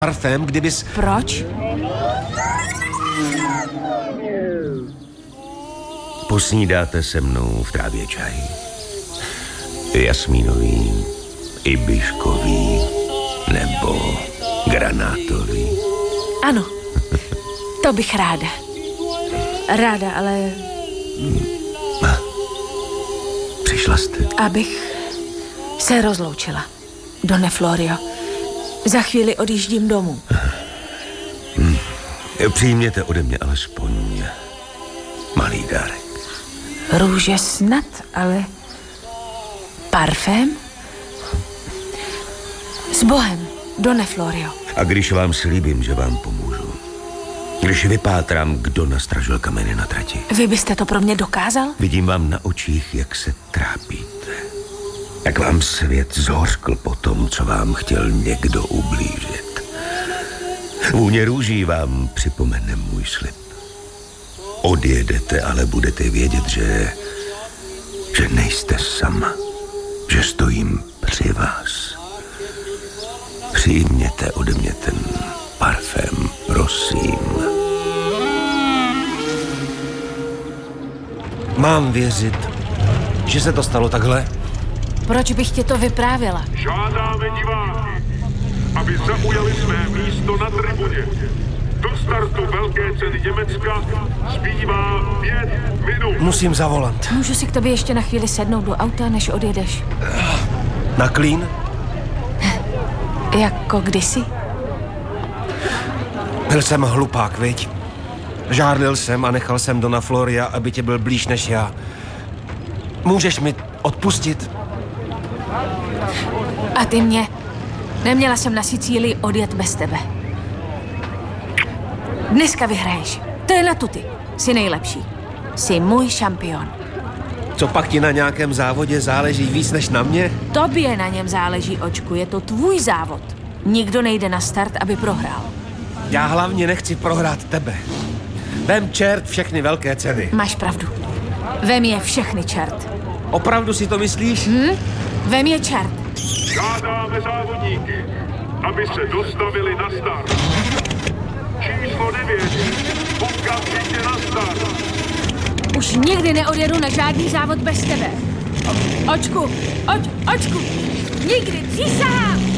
parfém, kdybys... Proč? Posnídáte se mnou v trávě čaj. Jasmínový, ibiškový nebo granátový. Ano, to bych ráda. Ráda, ale... Přišla jste? Abych se rozloučila. Done Florio. Za chvíli odjíždím domů. Přijměte ode mě alespoň malý dárek. Růže snad, ale... Parfém? S Bohem, Done Florio. A když vám slíbím, že vám pomůžu, když vypátrám, kdo nastražil kameny na trati. Vy byste to pro mě dokázal? Vidím vám na očích, jak se trápíte. Jak vám svět zhořkl po tom, co vám chtěl někdo ublížit. Vůně růží vám připomene můj slib. Odjedete, ale budete vědět, že nejste sama. Že stojím při vás. Přijměte ode mě ten parfém, prosím. Mám věřit, že se to stalo takhle? Proč bych ti to vyprávěla? Žádáme diváky, aby zaujali své místo na tribuně. Do startu velké ceny Německa zbývá 5 minut. Musím zavolat. Můžu si k tobě ještě na chvíli sednout do auta, než odjedeš? Na klín? Jako kdysi? Byl jsem hlupák, viď? Žárlil jsem a nechal jsem Dona Floria, aby tě byl blíž než já. Můžeš mi odpustit? A ty mě? Neměla jsem na Sicílii odjet bez tebe. Dneska vyhraješ. To je na tuty. Jsi nejlepší. Jsi můj šampion. Co pak ti na nějakém závodě záleží víc než na mě? Tobě na něm záleží, očku. Je to tvůj závod. Nikdo nejde na start, aby prohrál. Já hlavně nechci prohrát tebe. Vem čert všechny velké ceny. Máš pravdu. Vem je všechny, čert. Opravdu si to myslíš? Vem je čert. Žádáme závodníky, aby se dostavili na start. Číslo 9. Okamžitě na start. Už nikdy neodjedu na žádný závod bez tebe. Očku, očku. Nikdy, přísahám.